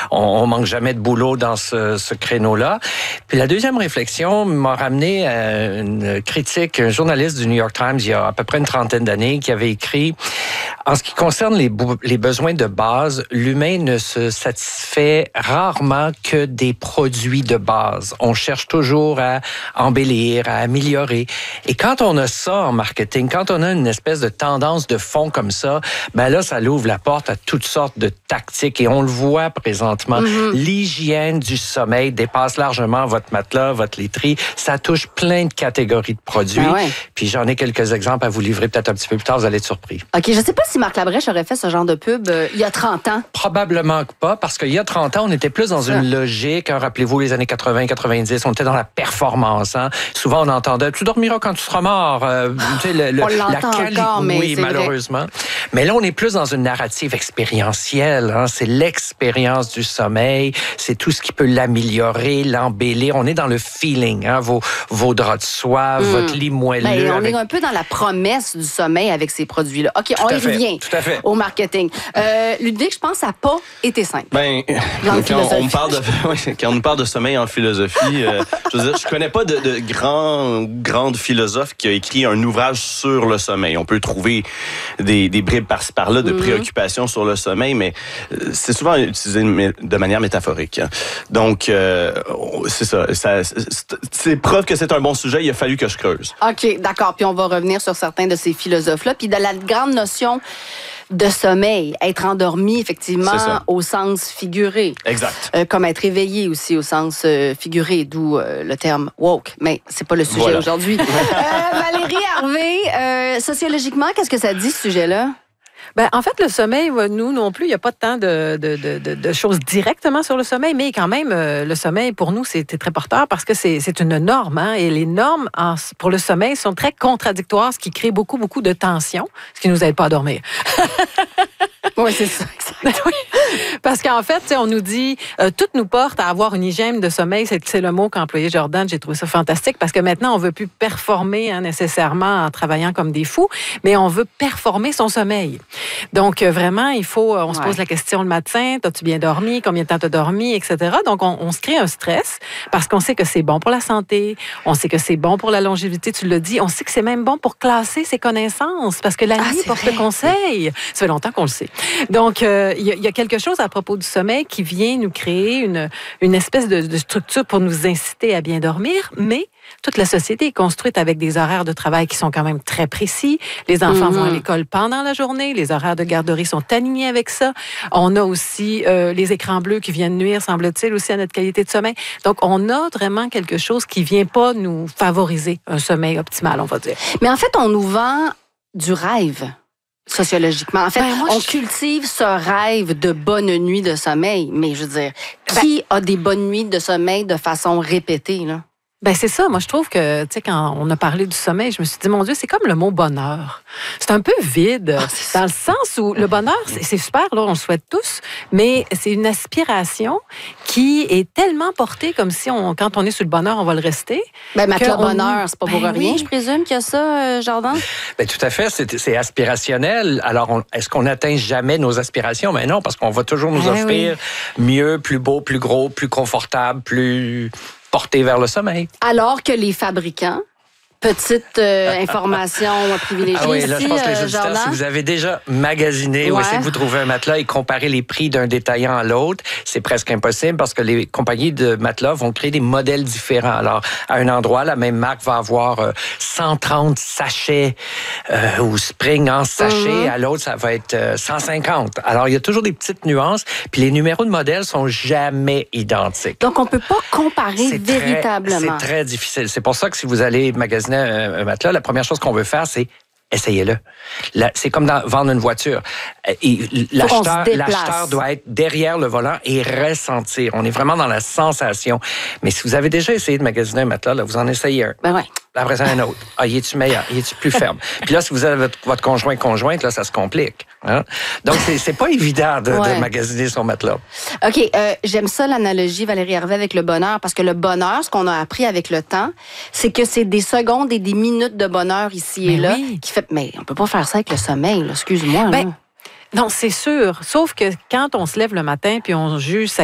on manque jamais de boulot dans ce créneau-là. Puis la deuxième réflexion m'a ramené à une critique, un journaliste du New York Times il y a à peu près une trentaine d'années qui avait écrit: en ce qui concerne les besoins de base, l'humain ne se satisfait rarement que des produits de base. On cherche toujours à embellir, à améliorer. Et quand on a ça en marketing, quand on a une espèce de tendance de fond comme ça, ben là, ça l'ouvre la porte à toutes sortes de tactiques. Et on le voit présentement. L'hygiène du sommeil dépasse largement votre matelas, votre literie. Ça touche plein de catégories de produits. Ah ouais. Puis j'en ai quelques exemples à vous livrer peut-être un petit peu plus tard. Vous allez être surpris. OK, je sais pas si Marc Labrèche aurait fait ce genre de pub il y a 30 ans. Probablement pas, parce qu'il y a 30 ans, on était plus dans une logique. Hein, rappelez-vous, les années 80-90, on était dans la performance. Hein. Souvent, on entendait « Tu dormiras quand tu seras mort ». Tu sais, On l'entend encore, mais oui, c'est malheureusement. Vrai. Mais là, on est plus dans une narrative expérientielle. Hein. C'est l'expérience du sommeil. C'est tout ce qui peut l'améliorer, l'embellir. On est dans le feeling. Hein. Vos draps de soie, votre lit moelleux. Ben, on est un peu dans la promesse du sommeil avec ces produits-là. OK, on y revient au marketing. Ludovic, je pense, ça n'a pas été simple. Ben, quand on nous parle de sommeil en philosophie, je veux dire, je connais pas de grande philosophe qui a écrit un ouvrage sur le sommeil. On peut trouver des bribes par-ci par-là de préoccupations sur le sommeil, mais c'est souvent utilisé de manière métaphorique. Donc, c'est ça. C'est preuve que c'est un bon sujet. Il a fallu que je creuse. OK, d'accord. Puis on va revenir sur certains de ces philosophes-là. Puis de la grande notion de sommeil, être endormi, effectivement, au sens figuré. Exact. Comme être éveillé aussi au sens figuré, d'où le terme woke. Mais c'est pas le sujet aujourd'hui. Valérie Harvey, sociologiquement, qu'est-ce que ça dit, ce sujet-là? Ben, en fait, le sommeil, nous non plus, il n'y a pas tant de choses directement sur le sommeil, mais quand même, le sommeil, pour nous, c'était très porteur parce que c'est une norme. Hein, et les normes pour le sommeil sont très contradictoires, ce qui crée beaucoup, beaucoup de tensions, ce qui ne nous aide pas à dormir. Oui, c'est ça, exact. Oui. Parce qu'en fait, on nous dit, tout nous porte à avoir une hygiène de sommeil. C'est le mot qu'employait Jordan. J'ai trouvé ça fantastique parce que maintenant, on ne veut plus performer nécessairement en travaillant comme des fous, mais on veut performer son sommeil. Donc, vraiment, il faut, on se pose la question le matin, as-tu bien dormi, combien de temps tu as dormi, etc. Donc, on se crée un stress parce qu'on sait que c'est bon pour la santé, on sait que c'est bon pour la longévité, tu l'as dit, on sait que c'est même bon pour classer ses connaissances parce que la nuit porte conseil. Ça fait longtemps qu'on le sait. Donc, il y a quelque chose à propos du sommeil qui vient nous créer une espèce de structure pour nous inciter à bien dormir, mais toute la société est construite avec des horaires de travail qui sont quand même très précis. Les enfants vont à l'école pendant la journée. Les horaires de garderie sont alignés avec ça. On a aussi les écrans bleus qui viennent nuire, semble-t-il, aussi à notre qualité de sommeil. Donc, on a vraiment quelque chose qui vient pas nous favoriser un sommeil optimal, on va dire. Mais en fait, on nous vend du rêve. Sociologiquement. En fait, on cultive ce rêve de bonne nuit de sommeil. Mais je veux dire, qui a des bonnes nuits de sommeil de façon répétée, là? Ben c'est ça. Moi, je trouve que, tu sais, quand on a parlé du sommeil, je me suis dit, mon Dieu, c'est comme le mot bonheur. C'est un peu vide, dans le sens où le bonheur, c'est super, là, on le souhaite tous, mais c'est une aspiration qui est tellement portée comme si, quand on est sur le bonheur, on va le rester. Ben, Matelas Bonheur, c'est pas pour rien, je présume qu'il y a ça, Jordan? Ben, tout à fait, c'est aspirationnel. Alors, est-ce qu'on n'atteint jamais nos aspirations? Ben non, parce qu'on va toujours nous offrir mieux, plus beau, plus gros, plus confortable, plus porté vers le sommeil. Alors que les fabricants, petite information privilégiée ah oui, là, ici, je pense que les auditeurs, si vous avez déjà magasiné ou essayé de vous trouver un matelas et comparer les prix d'un détaillant à l'autre, c'est presque impossible parce que les compagnies de matelas vont créer des modèles différents. Alors, à un endroit, la même marque va avoir 130 sachets ou Spring en sachet. À l'autre, ça va être 150. Alors, il y a toujours des petites nuances. Puis les numéros de modèles sont jamais identiques. Donc, on peut pas comparer véritablement. C'est très difficile. C'est pour ça que si vous allez magasiner un matelas, la première chose qu'on veut faire, c'est essayez-le. C'est comme vendre une voiture. L'acheteur doit être derrière le volant et ressentir. On est vraiment dans la sensation. Mais si vous avez déjà essayé de magasiner un matelas, là, vous en essayez un. Ben ouais. Après ça, un autre. Ah, y est-tu meilleur? Y est-tu plus ferme? Puis là, si vous avez votre conjointe, là, ça se complique. Hein? Donc, c'est pas évident de magasiner son matelas. OK. J'aime ça, l'analogie, Valérie Harvey, avec le bonheur. Parce que le bonheur, ce qu'on a appris avec le temps, c'est que c'est des secondes et des minutes de bonheur ici et là qui fait... Mais on peut pas faire ça avec le sommeil, là. Excuse-moi. Non, c'est sûr. Sauf que quand on se lève le matin puis on juge sa